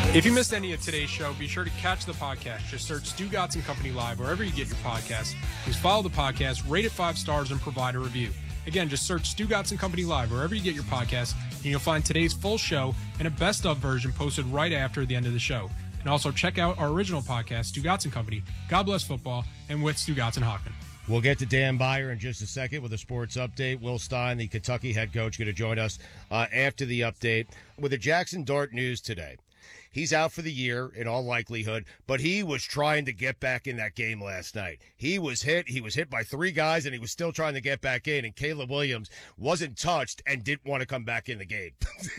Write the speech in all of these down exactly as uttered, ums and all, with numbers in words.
If you missed any of today's show, be sure to catch the podcast. Just search Stugotz and Company Live wherever you get your podcasts. Please follow the podcast, rate it five stars, and provide a review. Again, just search Stugotz and Company Live wherever you get your podcasts, and you'll find today's full show and a best-of version posted right after the end of the show. And also check out our original podcast, Stugotz and Company, God Bless Football, and with Stugotz and Hockman. We'll get to Dan Beyer in just a second with a sports update. Will Stein, the Kentucky head coach, going to join us uh, after the update with the Jackson Dart news today. He's out for the year in all likelihood, but he was trying to get back in that game last night. He was hit. He was hit by three guys, and he was still trying to get back in, and Caleb Williams wasn't touched and didn't want to come back in the game.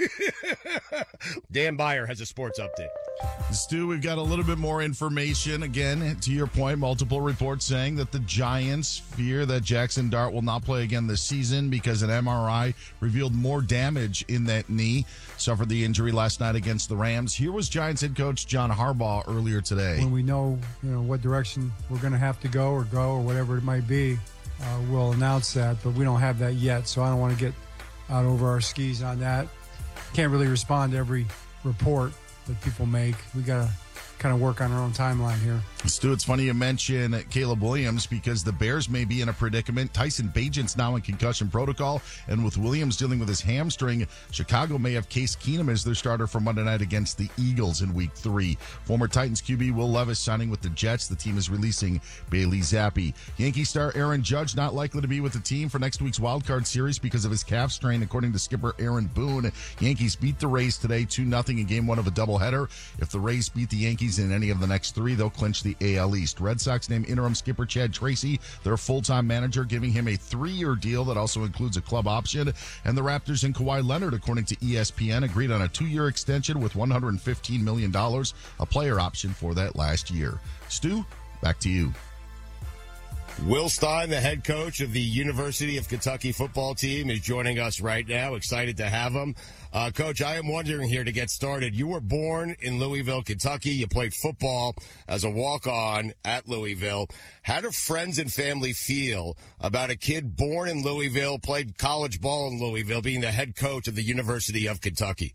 Dan Beyer has a sports update. Stu, we've got a little bit more information. Again, to your point, multiple reports saying that the Giants fear that Jackson Dart will not play again this season because an M R I revealed more damage in that knee. Suffered the injury last night against the Rams. Here was Giants head coach John Harbaugh earlier today. When we know, you know, what direction we're going to have to go or go or whatever it might be, uh, we'll announce that, but we don't have that yet, so I don't want to get out over our skis on that. Can't really respond to every report that people make. We got to kind of work on our own timeline here. Stu, it's funny you mention Caleb Williams because the Bears may be in a predicament. Tyson Bagent's now in concussion protocol, and with Williams dealing with his hamstring, Chicago may have Case Keenum as their starter for Monday night against the Eagles in week three. Former Titans Q B Will Levis signing with the Jets. The team is releasing Bailey Zappi. Yankee star Aaron Judge not likely to be with the team for next week's wild card series because of his calf strain, according to skipper Aaron Boone. Yankees beat the Rays today two nothing in game one of a doubleheader. If the Rays beat the Yankees in any of the next three, they'll clinch the A L East. Red Sox named interim skipper Chad Tracy their full-time manager, giving him a three-year deal that also includes a club option. And the Raptors and Kawhi Leonard, according to E S P N, agreed on a two-year extension with one hundred fifteen million dollars, a player option for that last year. Stu, back to you. Will Stein, the head coach of the University of Kentucky football team, is joining us right now. Excited to have him. Uh, Coach, I am wondering here to get started. You were born in Louisville, Kentucky. You played football as a walk-on at Louisville. How do friends and family feel about a kid born in Louisville, played college ball in Louisville, being the head coach of the University of Kentucky?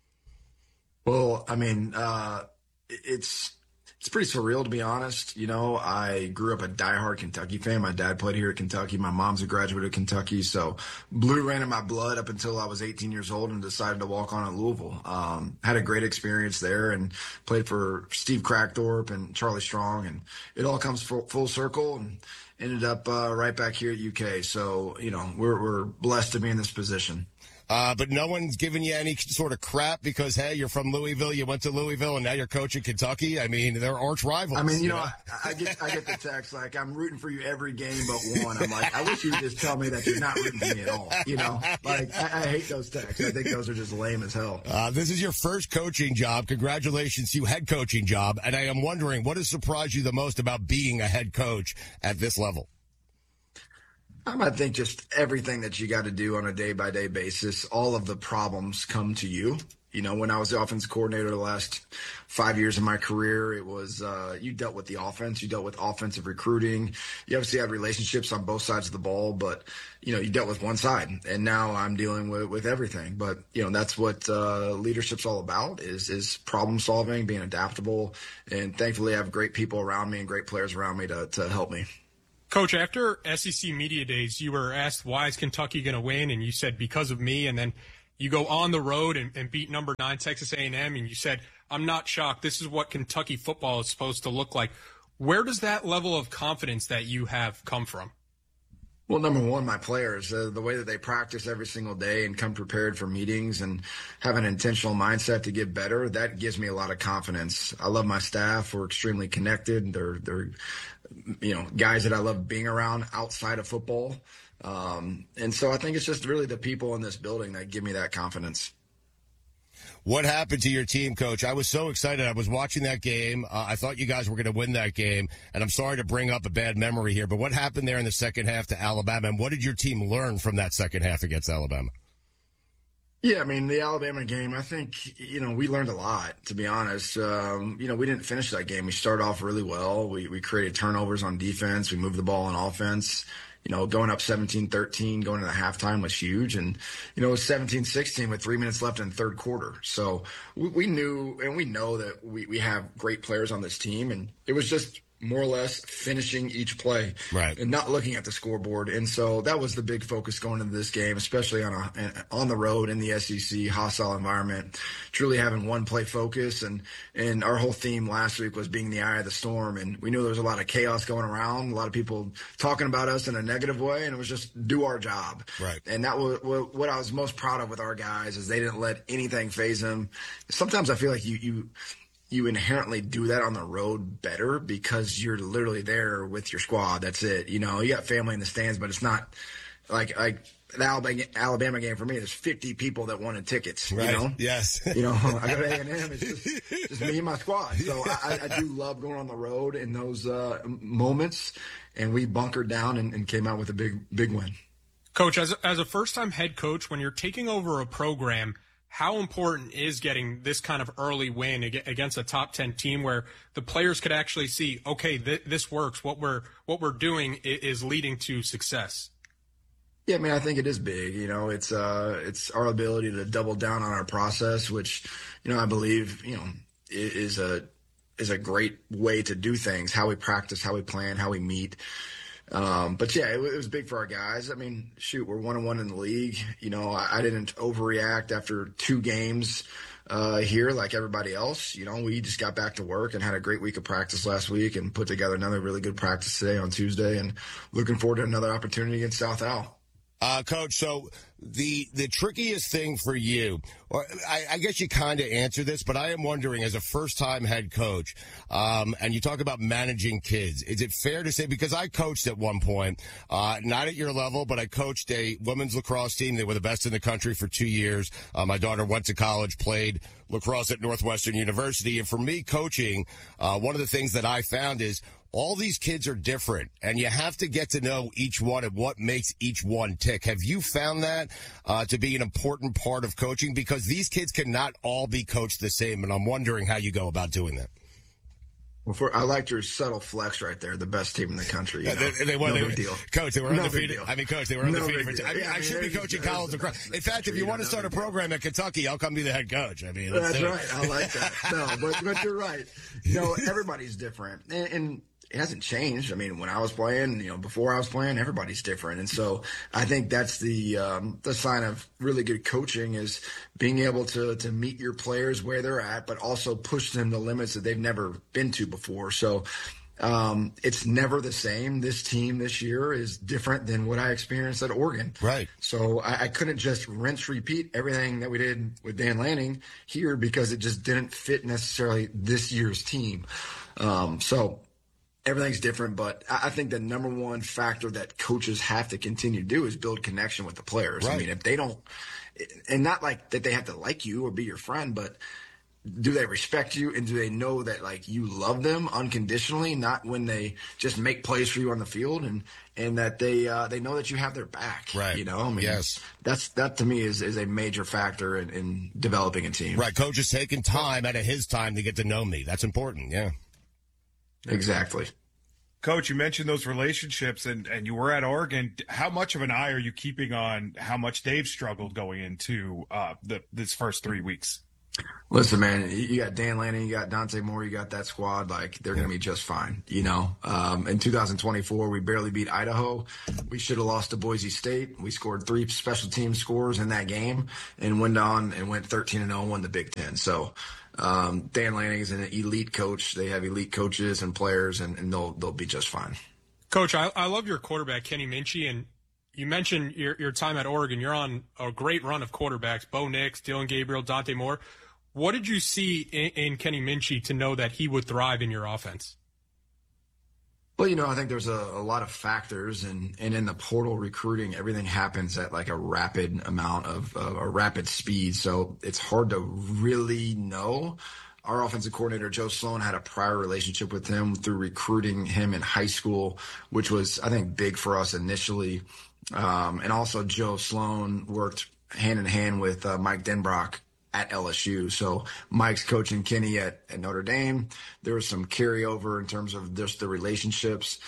Well, I mean, uh, it's... It's pretty surreal, to be honest. You know, I grew up a diehard Kentucky fan. My dad played here at Kentucky. My mom's a graduate of Kentucky. So blue ran in my blood up until I was eighteen years old and decided to walk on at Louisville. Um, had a great experience there and played for Steve Crackthorpe and Charlie Strong. And it all comes full, full circle and ended up uh, right back here at U K. So, you know, we're, we're blessed to be in this position. Uh, but no one's giving you any sort of crap because, hey, you're from Louisville, you went to Louisville, and now you're coaching Kentucky. I mean, they're arch rivals. I mean, you, you know, know? I, I get I get the text like, I'm rooting for you every game but one. I'm like, I wish you would just tell me that you're not rooting for me at all. You know, like, I, I hate those texts. I think those are just lame as hell. Uh, this is your first coaching job. Congratulations to you, head coaching job. And I am wondering, what has surprised you the most about being a head coach at this level? I think just everything that you got to do on a day-by-day basis, all of the problems come to you. You know, when I was the offense coordinator the last five years of my career, it was uh, you dealt with the offense, you dealt with offensive recruiting. You obviously had relationships on both sides of the ball, but, you know, you dealt with one side. And now I'm dealing with, with everything. But, you know, that's what uh, leadership's all about is, is problem solving, being adaptable. And thankfully I have great people around me and great players around me to, to help me. Coach, after S E C Media Days, you were asked, why is Kentucky going to win? And you said, because of me. And then you go on the road and, and beat number nine Texas A and M, and you said, I'm not shocked. This is what Kentucky football is supposed to look like. Where does that level of confidence that you have come from? Well, number one, my players, uh, the way that they practice every single day and come prepared for meetings and have an intentional mindset to get better, that gives me a lot of confidence. I love my staff. We're extremely connected. They're, they're, you know, guys that I love being around outside of football. Um, and so I think it's just really the people in this building that give me that confidence. What happened to your team, Coach? I was so excited. I was watching that game. Uh, I thought you guys were going to win that game. And I'm sorry to bring up a bad memory here, but what happened there in the second half to Alabama? And what did your team learn from that second half against Alabama? Yeah, I mean, the Alabama game, I think, you know, we learned a lot, to be honest. Um, you know, we didn't finish that game. We started off really well. We, we created turnovers on defense. We moved the ball on offense. You know, going up seventeen thirteen, going into halftime was huge. And, you know, it was seventeen sixteen with three minutes left in the third quarter. So we, we knew and we know that we, we have great players on this team. And it was just more or less finishing each play right. and not looking at the scoreboard. And so that was the big focus going into this game, especially on a, on the road in the S E C hostile environment, truly having one play focus. And, and our whole theme last week was being the eye of the storm. And we knew there was a lot of chaos going around, a lot of people talking about us in a negative way. And it was just do our job. Right. And that was what I was most proud of with our guys is they didn't let anything faze them. Sometimes I feel like you, you, you inherently do that on the road better because you're literally there with your squad. That's it. You know, you got family in the stands, but it's not like, like the Alabama, Alabama game for me. There's fifty people that wanted tickets, right. you know? Yes. You know, I go to A and M. It's just, just me and my squad. So I, I do love going on the road in those uh, moments. And we bunkered down and, and came out with a big, big win. Coach, as a, as a first-time head coach, when you're taking over a program, how important is getting this kind of early win against a top ten team where the players could actually see, okay, th- this works. What we're what we're doing is leading to success. Yeah, I mean, I think it is big. You know, it's uh, it's our ability to double down on our process, which, you know, I believe, you know, is a is a great way to do things. How we practice, how we plan, how we meet. Um, but yeah, it, it was big for our guys. I mean, shoot, we're one and one in the league. You know, I, I didn't overreact after two games uh, here like everybody else. You know, we just got back to work and had a great week of practice last week and put together another really good practice today on Tuesday and looking forward to another opportunity against South Al. Uh, Coach, so the the trickiest thing for you, or I, I guess you kind of answer this, but I am wondering, as a first-time head coach, um, and you talk about managing kids, is it fair to say, because I coached at one point, uh, not at your level, but I coached a women's lacrosse team. They were the best in the country for two years. Uh, my daughter went to college, played lacrosse at Northwestern University. And for me, coaching, uh, one of the things that I found is all these kids are different, and you have to get to know each one and what makes each one tick. Have you found that uh, to be an important part of coaching? Because these kids cannot all be coached the same, and I'm wondering how you go about doing that. Well, for, I liked your subtle flex right there. The best team in the country. You know? they, they won. No they, big deal. Coach, they were no undefeated. I mean, Coach, they were no undefeated. For, I mean, yeah, I should be coaching college lacrosse. In fact, if you want to start a program at Kentucky, I'll come be the head coach. I mean, that's right. I like that. No, but, but you're right. You know, everybody's different. And, and it hasn't changed. I mean, when I was playing, you know, before I was playing, everybody's different. And so I think that's the um, the sign of really good coaching is being able to to meet your players where they're at, but also push them to limits that they've never been to before. So um, it's never the same. This team this year is different than what I experienced at Oregon. Right. So I, I couldn't just rinse, repeat everything that we did with Dan Lanning here because it just didn't fit necessarily this year's team. Um, so everything's different, but I think the number one factor that coaches have to continue to do is build connection with the players. Right. I mean, if they don't, and not like that they have to like you or be your friend, but do they respect you and do they know that like you love them unconditionally, not when they just make plays for you on the field, and and that they uh, they know that you have their back. Right. You know, I mean, yes. That's that to me is is a major factor in, in developing a team. Right. Coach is taking time out of his time to get to know me. That's important. Yeah. Exactly. Coach, you mentioned those relationships, and, and you were at Oregon. How much of an eye are you keeping on how much Dave struggled going into uh, the this first three weeks? Listen, man, you got Dan Lanning, you got Dante Moore, you got that squad. Like, they're going to be just fine, you know. Um, in two thousand twenty-four, we barely beat Idaho. We should have lost to Boise State. We scored three special team scores in that game and went on and went thirteen and oh and won the Big Ten. So um, Dan Lanning is an elite coach. They have elite coaches and players, and, and they'll they'll be just fine. Coach, I, I love your quarterback, Kenny Minchey, and you mentioned your, your time at Oregon. You're on a great run of quarterbacks, Bo Nix, Dylan Gabriel, Dante Moore. What did you see in, in Kenny Minchey to know that he would thrive in your offense? Well, you know, I think there's a, a lot of factors, and, and in the portal recruiting, everything happens at like a rapid amount of uh, a rapid speed. So it's hard to really know. Our offensive coordinator, Joe Sloan, had a prior relationship with him through recruiting him in high school, which was, I think, big for us initially. Um, and also Joe Sloan worked hand in hand with uh, Mike Denbrock at L S U. So Mike's coaching Kenny at, at Notre Dame. There was some carryover in terms of just the relationships.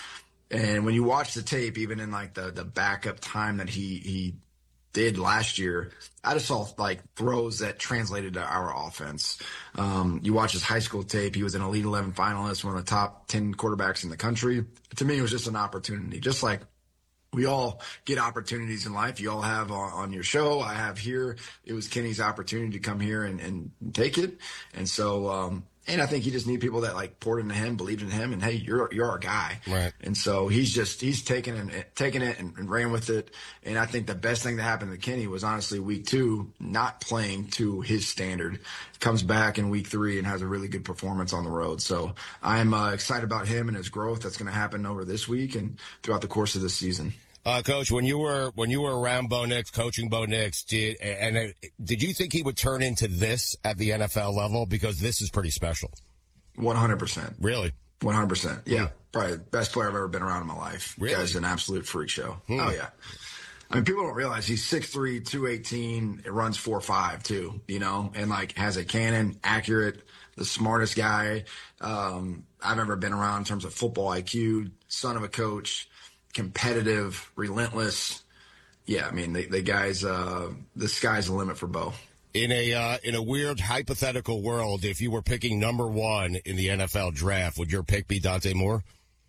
And when you watch the tape, even in like the the backup time that he he did last year, I just saw like throws that translated to our offense. Um, you watch his high school tape; he was an Elite eleven finalist, one of the top ten quarterbacks in the country. To me, it was just an opportunity, just like we all get opportunities in life. You all have on, on your show. I have here. It was Kenny's opportunity to come here and, and take it. And so, um, and I think he just needed people that like poured into him, believed in him, and hey, you're you're our guy. Right. And so he's just he's taken it, taken it and, and ran with it. And I think the best thing that happened to Kenny was honestly week two, not playing to his standard. Comes back in week three and has a really good performance on the road. So I'm uh, excited about him and his growth that's going to happen over this week and throughout the course of this season. Uh, Coach, when you were when you were around Bo Nix, coaching Bo Nix, did and uh, did you think he would turn into this at the N F L level? Because this is pretty special. one hundred percent. Really? one hundred percent. Yeah. Probably the best player I've ever been around in my life. Really? Guy's an absolute freak show. Hmm. Oh, yeah. I mean, people don't realize he's six three, two eighteen, it runs four five too, you know, and like has a cannon, accurate, the smartest guy um, I've ever been around in terms of football I Q, son of a coach, competitive, relentless. Yeah, I mean, the, the guy's, uh, the sky's the limit for Bo. In a uh, in a weird hypothetical world, if you were picking number one in the N F L draft, would your pick be Dante Moore?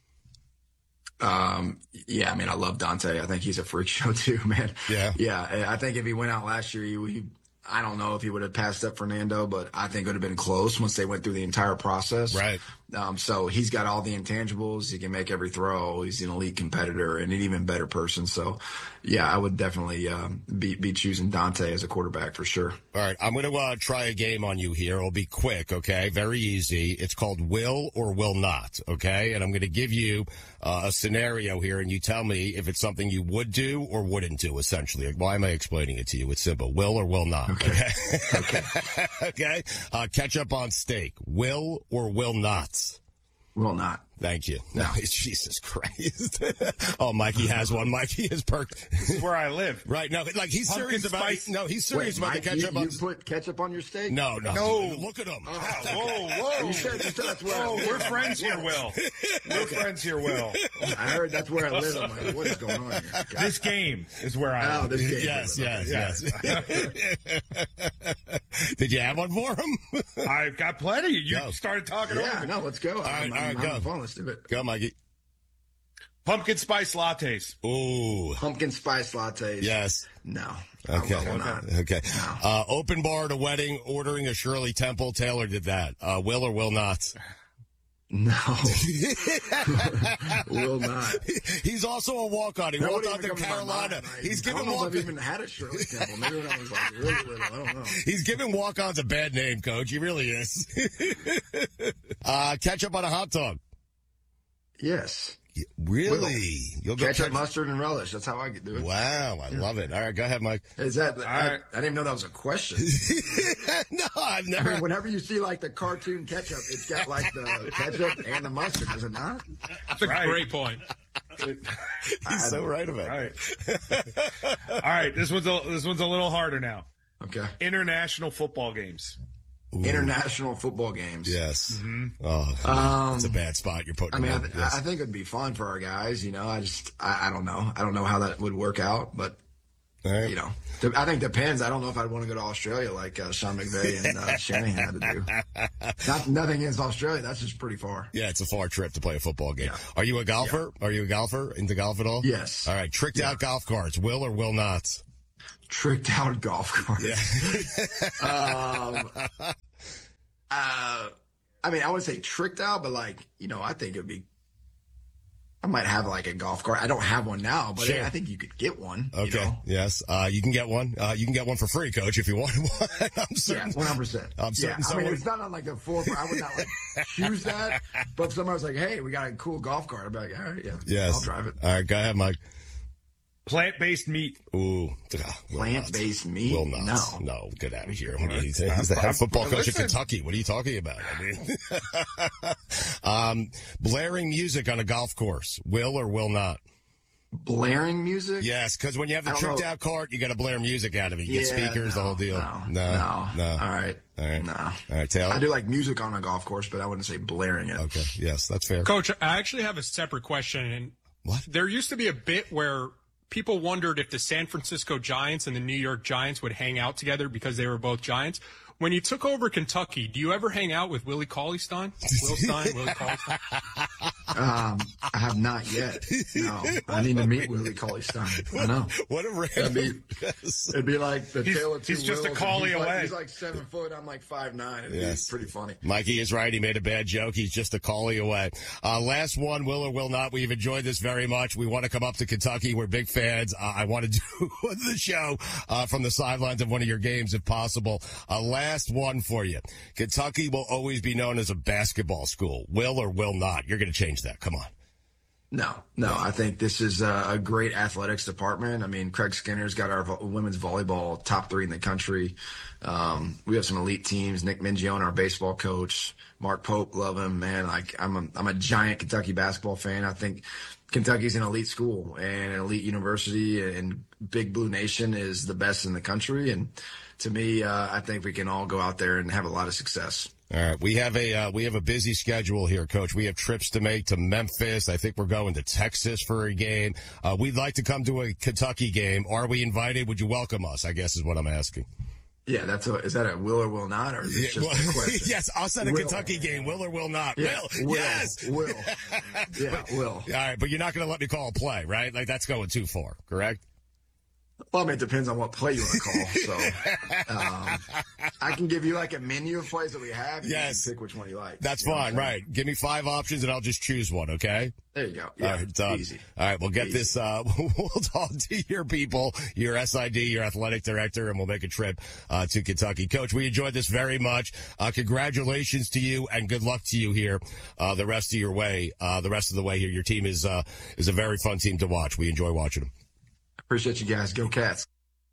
Um, yeah, I mean, I love Dante. I think he's a freak show too, man. Yeah. Yeah. I think if he went out last year, he, he I don't know if he would have passed up Fernando, but I think it would have been close once they went through the entire process. Right. Um, so he's got all the intangibles. He can make every throw. He's an elite competitor and an even better person. So, yeah, I would definitely um, be, be choosing Dante as a quarterback for sure. All right, I'm going to uh, try a game on you here. It'll be quick, okay? Very easy. It's called Will or Will Not, okay? And I'm going to give you uh, a scenario here, and you tell me if it's something you would do or wouldn't do, essentially. Why am I explaining it to you? It's simple. Will or will not, okay? Okay. Okay? Uh, ketchup on steak. Will or will not? Will not. Thank you. No, Jesus Christ. Oh, Mikey has one. Mikey is perked. This is where I live. Right. No, like he's Pumpkin serious about spice. No, he's serious Wait, about Mike, the ketchup you, on you put ketchup on your steak? No, no. No. Look at him. Oh, whoa, whoa. You said, you said that's where Whoa, I live. we're friends here, Will. We're friends here, Will. I heard that's where I live. I'm like, what is going on here? God. This game is where I Oh, live. this game. Yes, yes, yes. Did you have one for him? I've got plenty. You Go. started talking Yeah, over me. no, let's go. All right, I'm, all right, I'm go. having fun. Let's do it. Go, Mikey. Pumpkin spice lattes. Ooh. Pumpkin spice lattes. Yes. No. Okay. I will not. Okay. No. Uh, open bar at a wedding, ordering a Shirley Temple. Taylor did that. Uh, will or will not? No. Will not. He's also a walk-on. He That walked wouldn't on to even come to my Carolina. mind. I- He's I don't giving know if walk. I've even had a Shirley Temple. Maybe when I was like really little. I don't know. He's giving walk-ons a bad name, Coach. He really is. uh, ketchup on a hot dog. Yes. Really? You'll go Ketchup, catch- mustard, and relish. That's how I do it. Wow, I love it. All right, go ahead, Mike. Is that? I, right. I didn't even know that was a question. No, I've I never. mean, whenever you see like the cartoon ketchup, it's got like the ketchup and the mustard. Is it not? That's a Right. great point. He's so right about All it. right. All right. This one's a, this one's a little harder now. Okay. International football games. Ooh, International football games. yes. Mm-hmm. Oh, Um, it's a bad spot you're putting. I mean, I, him th- in. Yes. I think it'd be fun for our guys. You know, I just, I, I don't know. I don't know how that would work out, but All right. you know, th- I think it depends. I don't know if I'd want to go to Australia like uh, Sean McVay and uh, Shanahan had to do. Not nothing against Australia. That's just pretty far. Yeah, it's a far trip to play a football game. Yeah. Are you a golfer? Are you a golfer? Into golf at all? Yes. All right. Tricked out golf carts. Will or will not? Tricked out golf cart. Yeah. um, uh, I mean, I would say tricked out, but like, you know, I think it'd be. I might have like a golf cart. I don't have one now, but Sure. I think you could get one. Okay. You know? Yes. Uh, you can get one. Uh, you can get one for free, Coach, if you want one. I'm Yeah, certain. one hundred percent. I'm Yeah, certain I mean, someone- it's not on like the floor. I would not like choose that. But if somebody was like, "Hey, we got a cool golf cart," I'd be like, "All right, yeah, Yes. I'll drive it." All right. Go ahead, Mike. Plant-based meat. Ooh. ah, will Plant-based not. meat? Will not. No. No. Get out of here. What are you, he's the head football coach of Kentucky. What are you talking about? I mean, um, blaring music on a golf course. Will or will not? Blaring music? Yes, because when you have the I don't tricked know. out cart, you got to blare music out of it. You get Yeah, speakers, the no, whole deal. No, no, no, no. All right, All right. no. All right, Taylor. I do like music on a golf course, but I wouldn't say blaring it. Okay. Yes, that's fair. Coach, I actually have a separate question, and What? There used to be a bit where people wondered if the San Francisco Giants and the New York Giants would hang out together because they were both Giants. When you took over Kentucky, do you ever hang out with Willie Cauley-Stein? Will Stein, Willie Cauley-Stein? Um, I have not yet. No, I need to meet Willie Cauley-Stein. I know. What a random. It'd be, it'd be like the He's- tale of two he's just a Wills, Cauley he's away. Like, he's like seven foot. I'm like five nine. It'd Yes. be pretty funny. Mikey is right. He made a bad joke. He's just a callie away. Uh, last one, will or will not. We've enjoyed this very much. We want to come up to Kentucky. We're big fans. Uh, I want to do the show uh, from the sidelines of one of your games if possible. Uh, last one for you. Kentucky will always be known as a basketball school. Will or will not? You're going to change that. Come on. No, no, I think this is a, a great athletics department. I mean, Craig Skinner's got our vo- women's volleyball top three in the country. Um, we have some elite teams. Nick Mingione, our baseball coach. Mark Pope, love him, man. Like, I'm a, I'm a giant Kentucky basketball fan. I think Kentucky's an elite school and an elite university, and Big Blue Nation is the best in the country. And to me, uh, I think we can all go out there and have a lot of success. All right, we have a uh, we have a busy schedule here, Coach. We have trips to make to Memphis. I think we're going to Texas for a game. Uh, we'd like to come to a Kentucky game. Are we invited? Would you welcome us? I guess is what I'm asking. Yeah, that's a, is that a will or will not, or is it just well, a question? yes, I'll send a Will. Kentucky game. Will or will not? Yeah, will. will. Yes. Will. Yeah, will. All right, but you're not going to let me call a play, right? Like that's going too far, correct? Well, I mean, it depends on what play you want to call. So, um, I can give you like a menu of plays that we have. You Yes. can pick which one you like. That's You know what fine, I'm saying? right? Give me five options and I'll just choose one, okay? There you go. Yeah, All right, done. easy. All right, we'll get Easy. this. Uh, we'll talk to your people, your S I D, your athletic director, and we'll make a trip uh, to Kentucky. Coach, we enjoyed this very much. Uh, congratulations to you, and good luck to you here uh, the rest of your way. Uh, the rest of the way here, your team is uh, is a very fun team to watch. We enjoy watching them. Appreciate you guys. Go Cats.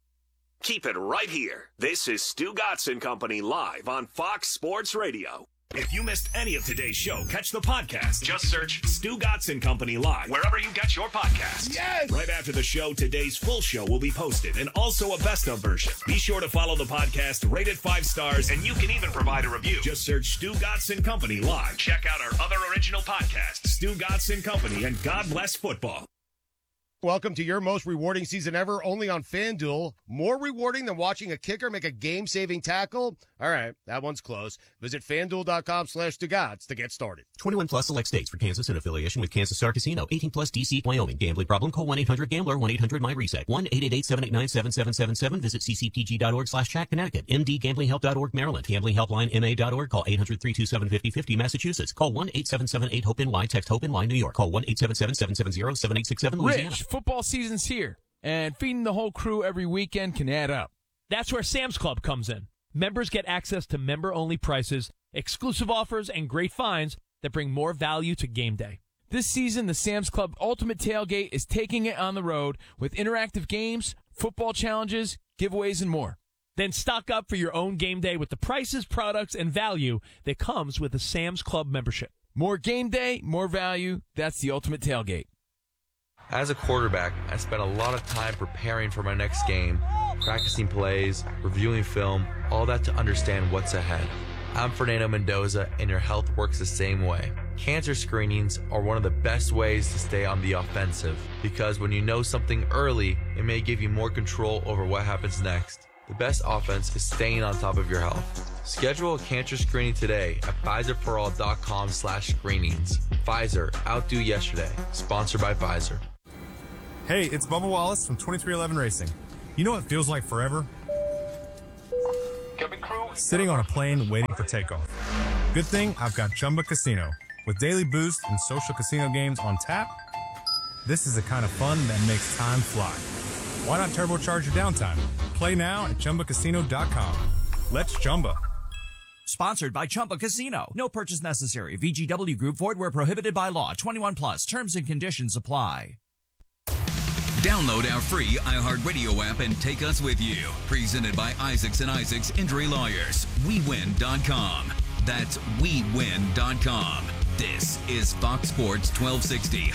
Keep it right here. This is Stu Gatz and Company live on Fox Sports Radio. If you missed any of today's show, catch the podcast. Just search Stu Gatz and Company live wherever you get your podcasts. Yes! Right after the show, today's full show will be posted and also a best of version. Be sure to follow the podcast, rate it five stars, and you can even provide a review. Just search Stu Gatz and Company live. Check out our other original podcasts, Stu Gatz and Company and God Bless Football. Welcome to your most rewarding season ever, only on FanDuel. More rewarding than watching a kicker make a game-saving tackle? All right, that one's close. Visit FanDuel.com slash Dugats to get started. twenty-one plus select states for Kansas in affiliation with Kansas Star Casino. eighteen plus D C, Wyoming. Gambling problem? Call one eight hundred gambler, one eight hundred my reset. one eight eight eight, seven eight nine, seven seven seven seven. Visit ccpg.org slash chat Connecticut. M D gambling help dot org Maryland. Gambling helpline M A dot org. Call eight hundred, three two seven, five oh five oh Massachusetts. Call one eight seven seven eight hope N Y. Text HOPE-N Y New York. Call one eight seven seven, seven seven zero, seven eight six seven Louisiana. Rich, football season's here, and feeding the whole crew every weekend can add up. That's where Sam's Club comes in. Members get access to member-only prices, exclusive offers, and great finds that bring more value to game day. This season, the Sam's Club Ultimate Tailgate is taking it on the road with interactive games, football challenges, giveaways, and more. Then stock up for your own game day with the prices, products, and value that comes with a Sam's Club membership. More game day, more value. That's the Ultimate Tailgate. As a quarterback, I spent a lot of time preparing for my next game, practicing plays, reviewing film, all that to understand what's ahead. I'm Fernando Mendoza, and your health works the same way. Cancer screenings are one of the best ways to stay on the offensive, because when you know something early, it may give you more control over what happens next. The best offense is staying on top of your health. Schedule a cancer screening today at Pfizerforall.com slash screenings. Pfizer, outdo yesterday. Sponsored by Pfizer. Hey, it's Bubba Wallace from twenty-three eleven Racing. You know what it feels like forever? Sitting on a plane waiting for takeoff. Good thing I've got Chumba Casino. With daily boost and social casino games on tap, this is the kind of fun that makes time fly. Why not turbocharge your downtime? Play now at Chumba Casino dot com. Let's Chumba. Sponsored by Chumba Casino. No purchase necessary. V G W Group. Void where prohibited by law. twenty-one plus. Terms and conditions apply. Download our free iHeartRadio app and take us with you. Presented by Isaacs and Isaacs Injury Lawyers. we win dot com. That's we win dot com. This is Fox Sports twelve sixty.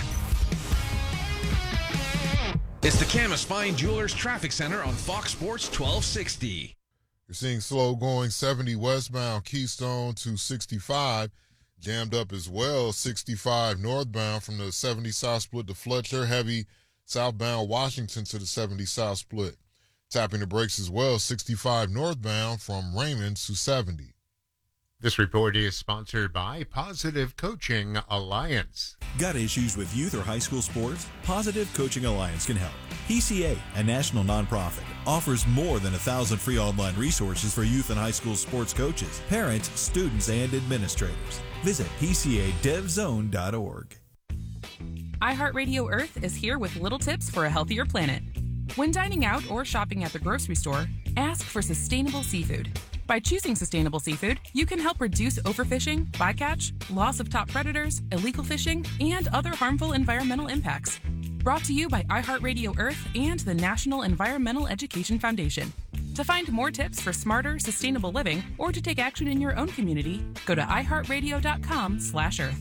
It's the Camas Fine Jewelers Traffic Center on Fox Sports twelve sixty. You're seeing slow going seventy westbound Keystone to sixty-five. jammed up as well. sixty-five northbound from the seventy South split to Fletcher. Heavy southbound Washington to the seventy South split. Tapping the brakes as well. sixty-five northbound from Raymond to seventy. This report is sponsored by Positive Coaching Alliance. Got issues with youth or high school sports? Positive Coaching Alliance can help. P C A, a national nonprofit, offers more than a thousand free online resources for youth and high school sports coaches, parents, students, and administrators. Visit P C A dev zone dot org. iHeartRadio Earth is here with little tips for a healthier planet. When dining out or shopping at the grocery store, ask for sustainable seafood. By choosing sustainable seafood, you can help reduce overfishing, bycatch, loss of top predators, illegal fishing, and other harmful environmental impacts. Brought to you by iHeartRadio Earth and the National Environmental Education Foundation. To find more tips for smarter, sustainable living, or to take action in your own community, go to i heart radio dot com slash earth.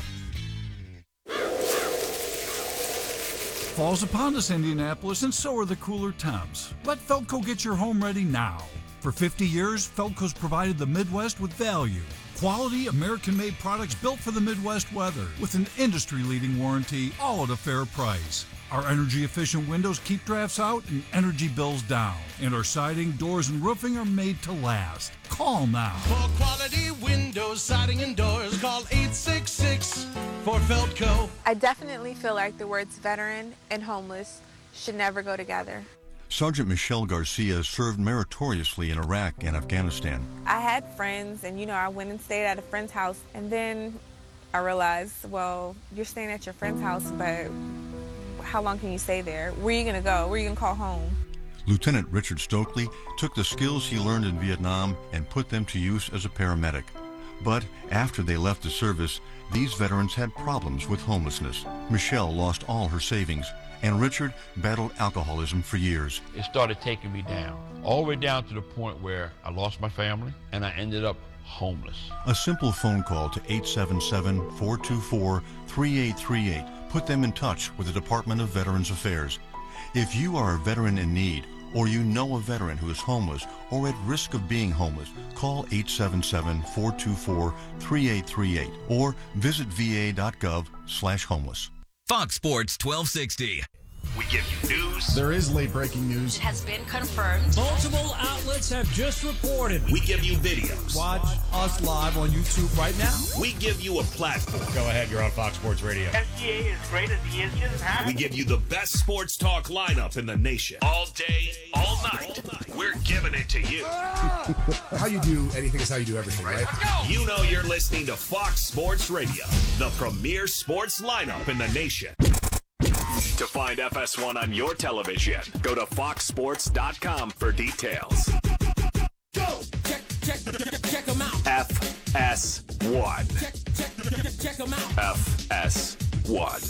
Fall's upon us, Indianapolis, and so are the cooler temps. Let Felco get your home ready now. For fifty years, Felco's provided the Midwest with value. Quality, American-made products built for the Midwest weather with an industry-leading warranty, all at a fair price. Our energy-efficient windows keep drafts out and energy bills down. And our siding, doors, and roofing are made to last. Call now. For quality windows, siding, and doors, call eight six six for Felco. I definitely feel like the words veteran and homeless should never go together. Sergeant Michelle Garcia served meritoriously in Iraq and Afghanistan. I had friends, and you know, I went and stayed at a friend's house, and then I realized, well, you're staying at your friend's house, but how long can you stay there? Where are you going to go? Where are you going to call home? Lieutenant Richard Stokely took the skills he learned in Vietnam and put them to use as a paramedic. But after they left the service, these veterans had problems with homelessness. Michelle lost all her savings, and Richard battled alcoholism for years. It started taking me down, all the way down to the point where I lost my family and I ended up homeless. A simple phone call to eight seven seven, four two four, three eight three eight put them in touch with the Department of Veterans Affairs. If you are a veteran in need, or you know a veteran who is homeless or at risk of being homeless, call eight seven seven, four two four, three eight three eight or visit v a dot gov slash homeless. Fox Sports twelve sixty. We give you news. There is late breaking news. It has been confirmed. Multiple outlets have just reported. We give you videos. Watch us live on YouTube right now. We give you a platform. Go ahead, you're on Fox Sports Radio. S G A is great as he is just happy. We give you the best sports talk lineup in the nation. All day, all night. All night. We're giving it to you. How you do anything is how you do everything, right? You know you're listening to Fox Sports Radio, the premier sports lineup in the nation. To find F S one on your television, go to fox sports dot com for details. Go! Check, check, check, check them out. F S one. Check, check, check them out. F S one.